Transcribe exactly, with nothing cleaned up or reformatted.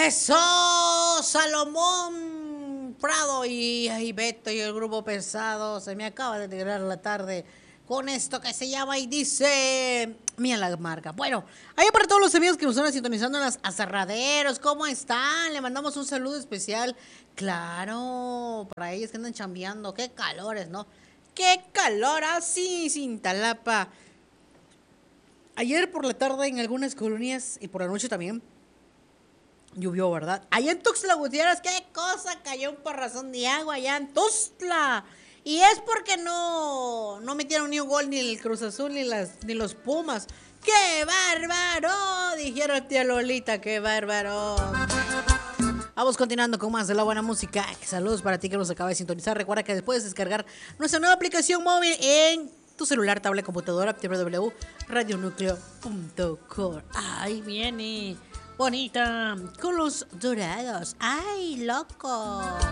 Eso, Salomón Prado y, y Beto y el grupo pesado. Se me acaba de tirar la tarde con esto que se llama y dice, mira la marca. Bueno, ahí para todos los amigos que nos están sintonizando en las aserraderos, ¿cómo están? Le mandamos un saludo especial. Claro, para ellos que andan chambeando. Qué calores, ¿no? Qué calor así, sin talapa. Ayer por la tarde en algunas colonias y por la noche también llovió, ¿verdad? Allá en Tuxtla Gutiérrez, qué cosa, cayó un parrazón de agua allá en Tuxtla. Y es porque no, no metieron ni un gol ni el Cruz Azul ni, las, ni los Pumas. ¡Qué bárbaro! Dijeron tía Lolita, qué bárbaro. Vamos continuando con más de la buena música. Saludos para ti que nos acaba de sintonizar. Recuerda que puedes descargar nuestra nueva aplicación móvil en tu celular, tablet, computadora, doble u doble u doble u punto radio núcleo punto com. Ahí viene bonita, con los dorados. ¡Ay, loco!